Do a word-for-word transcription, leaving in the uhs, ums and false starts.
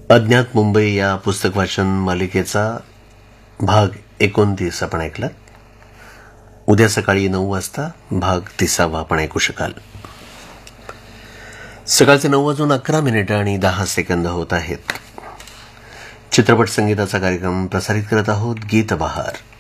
अज्ञात मुंबई या पुस्तक वाचन मालिकेचा भाग एकोणतीस आपण ऐकला. उद्या सकाळी नऊ वाजता भाग तिसावा आपण ऐकू शकाल. सकाळचे नऊ वाजून अकरा मिनिटं आणि दहा सेकंद होत आहेत. चित्रपट संगीताचा कार्यक्रम प्रसारित करत आहोत गीत बहार.